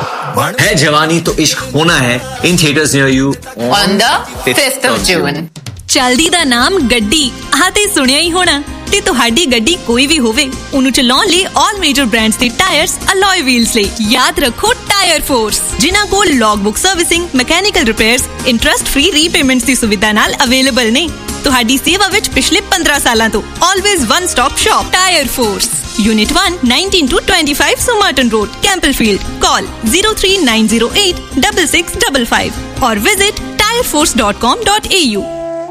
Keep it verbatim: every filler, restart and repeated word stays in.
है जवानी तो इश्क होना है in theatres near you on the fifth of June। ਚਲਦੀ ਦਾ ਨਾਮ ਗੱਡੀ ਆਹ ਤੇ ਸੁਣਿਆ ਹੀ ਹੋਣਾ ਤੇ ਤੁਹਾਡੀ ਗੱਡੀ ਕੋਈ ਵੀ ਹੋਵੇ ਉਹਨੂੰ ਚਲਾਉਣ ਲਈ ਆਲ ਮੇਜਰ ਬ੍ਰਾਂਡਸ ਦੇ ਟਾਇਰਸ ਅਲੋਏ ਵੀਲਸ ਲਈ ਯਾਦ ਰੱਖੋ ਟਾਇਰ ਫੋਰਸ ਜਿਨ੍ਹਾਂ ਕੋਲ log book servicing mechanical repairs interest free repayments ਦੀ ਸੁਵਿਧਾ ਨਾਲ ਅਵੇਲੇਬਲ ਨੇ ਤੁਹਾਡੀ ਸੇਵਾ ਵਿੱਚ ਪਿਛਲੇ ਪੰਦਰਾਂ ਸਾਲਾਂ ਤੋਂ always one stop shop tyre force Unit one, nineteen to twenty-five Somerton Road, Campbellfield. Call zero three nine zero eight six six five five or visit tire force dot com dot a u.